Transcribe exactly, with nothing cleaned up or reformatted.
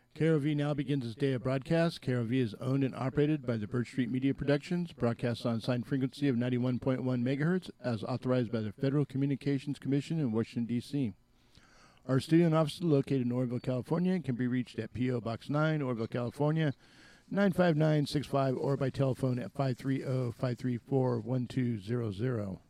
K R O V now begins its day of broadcast. K R O V is owned and operated by the Birch Street Media Productions, broadcasts on assigned frequency of ninety-one point one megahertz, as authorized by the Federal Communications Commission in Washington, D C Our studio and office is located in Oroville, California, and can be reached at P O. Box nine, Oroville, California, nine five nine six five, or by telephone at five three zero, five three four, one two zero zero.